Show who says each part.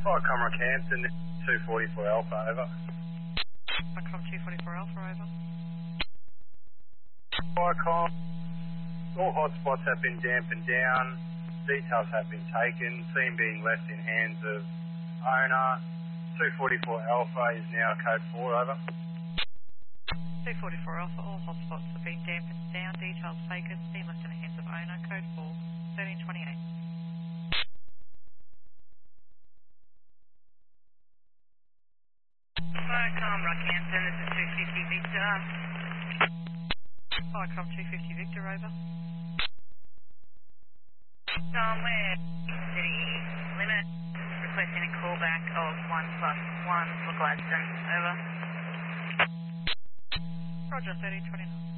Speaker 1: Vicom Rockhampton, 244 Alpha, over.
Speaker 2: Vicom 244 Alpha, over.
Speaker 1: Vicom, all hotspots have been dampened down, details have been taken, scene being left in hands of owner. 244 Alpha is now code 4, over.
Speaker 2: 244 Alpha, all hotspots have been dampened down, details taken, scene left in the hands of owner, code 4, 1328.
Speaker 3: Vicom Rockhampton, this is 250 Victor.
Speaker 2: Vicom 250 Victor, over.
Speaker 3: Somewhere city limit, requesting a callback of 1+1 for Gladstone, over.
Speaker 2: Roger, 1329.